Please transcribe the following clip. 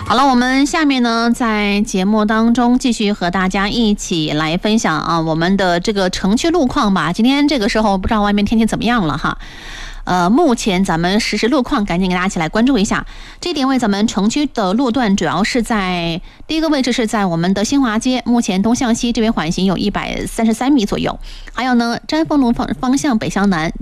好了，我们下面呢，在节目当中继续和大家一起来分享啊，我们的这个城区路况吧。今天这个时候不知道外面天气怎么样了哈。目前咱们实时路况，赶紧给大家一起来关注一下。这一点为咱们城区的路段，主要是在第一个位置是在我们的新华街，目前东向西这边缓行有133米左右。还有呢，詹凤路方向北向南，